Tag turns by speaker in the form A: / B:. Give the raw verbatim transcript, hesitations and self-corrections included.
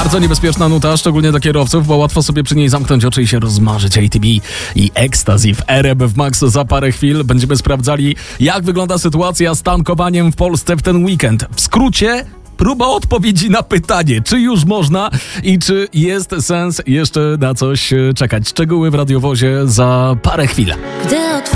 A: Bardzo niebezpieczna nuta, szczególnie dla kierowców, bo łatwo sobie przy niej zamknąć oczy i się rozmarzyć. A T B i Ecstasy w R M F Max za parę chwil. Będziemy sprawdzali, jak wygląda sytuacja z tankowaniem w Polsce w ten weekend. W skrócie, próba odpowiedzi na pytanie, czy już można i czy jest sens jeszcze na coś czekać. Szczegóły w radiowozie za parę chwil.